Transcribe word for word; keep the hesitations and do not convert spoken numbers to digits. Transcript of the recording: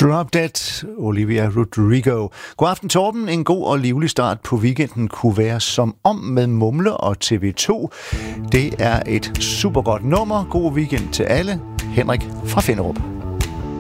Drop Dead, Olivia Rodrigo. God aften, Torben. En god og livlig start på weekenden kunne være Som om med Mumle og T V to. Det er et super godt nummer. God weekend til alle. Henrik fra Finderup.